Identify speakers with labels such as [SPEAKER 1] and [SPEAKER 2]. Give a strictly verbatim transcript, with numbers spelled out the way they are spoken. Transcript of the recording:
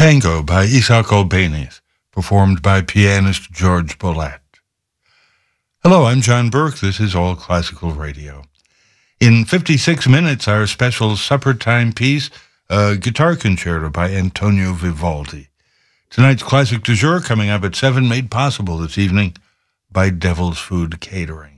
[SPEAKER 1] Tango by Isaac Albéniz, performed by pianist George Bolet. Hello, I'm John Burke. This is All Classical Radio. In fifty-six minutes, our special supper time piece, a guitar concerto by Antonio Vivaldi. Tonight's classic du jour coming up at seven, made possible this evening by Devil's Food Catering.